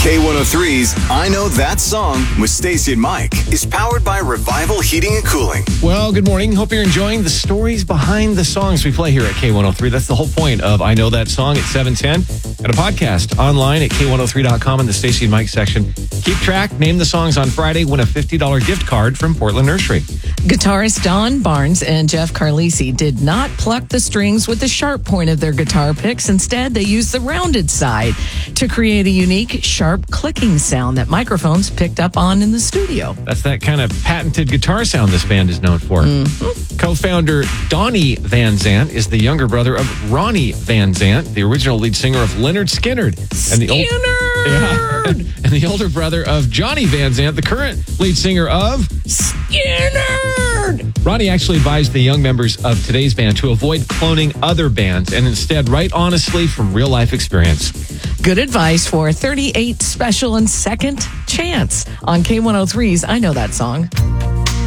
K103's I Know That Song with Stacey and Mike is powered by Revival Heating and Cooling. Well, good morning. Hope you're enjoying the stories behind the songs we play here at K103. That's the whole point of I Know That Song at 7:10 and a podcast online at K103.com in the Stacey and Mike section. Keep track, name the songs on Friday, win a $50 gift card from Portland Nursery. Guitarist Don Barnes and Jeff Carlisi did not pluck the strings with the sharp point of their guitar picks. Instead, they used the rounded side to create a unique, sharp clicking sound that microphones picked up on in the studio. That's that kind of patented guitar sound this band is known for. Mm-hmm. Co-founder Donnie Van Zant is the younger brother of Ronnie Van Zant, the original lead singer of Lynyrd Skynyrd. And the older brother of Johnny Van Zant, the current lead singer of Skynyrd. Ronnie actually advised the young members of today's band to avoid cloning other bands and instead write honestly from real life experience. Good advice for 38 Special and Second Chance on K103's I Know That Song.